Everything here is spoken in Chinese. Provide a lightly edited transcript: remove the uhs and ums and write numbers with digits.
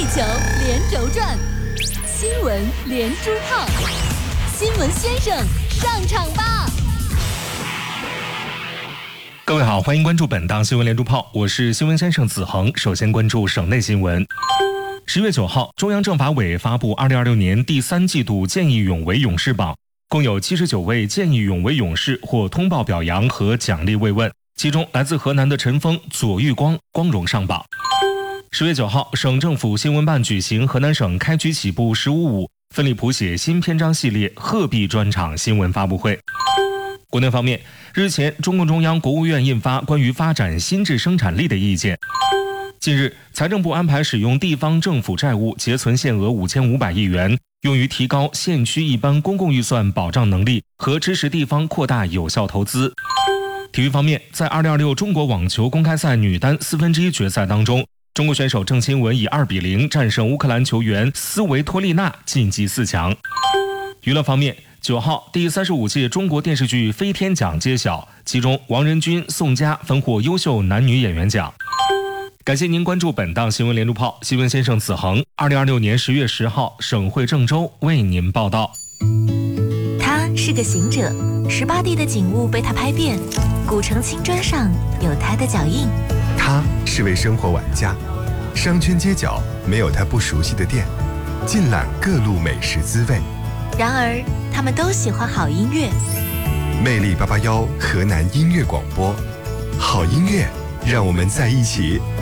球连轴转，新闻连珠炮，新闻先生上场吧！ 各位好，欢迎关注本档新闻连珠炮，我是新闻先生子恒。首先关注省内新闻。10月9号，中央政法委发布2026年第3季度见义勇为勇士榜，共有79位见义勇为勇士获通报表扬和奖励慰问，其中来自河南的陈峰、左玉光光荣上榜。10月9号，省政府新闻办举行河南省开局起步15.5奋力谱写新篇章系列鹤壁专场新闻发布会。国内方面，日前中共中央、国务院印发关于发展新质生产力的意见。近日，财政部安排使用地方政府债务结存限额5500亿元，用于提高县区一般公共预算保障能力和支持地方扩大有效投资。体育方面，在2026中国网球公开赛女单1/4决赛当中，中国选手郑钦文以2-0战胜乌克兰球员斯维托利娜晋级4强。娱乐方面，9号第35届中国电视剧飞天奖揭晓，其中王仁君、宋佳分获优秀男女演员奖。感谢您关注本档新闻连珠炮，新闻先生子恒，2026年10月10号，省会郑州为您报道。 他是个行者，18地的景物被他拍遍，古城青砖上有他的脚印。 他是位生活玩家，商圈街角没有他不熟悉的店，尽览各路美食滋味。 然而，他们都喜欢好音乐。 魅力881河南音乐广播，好音乐，让我们在一起。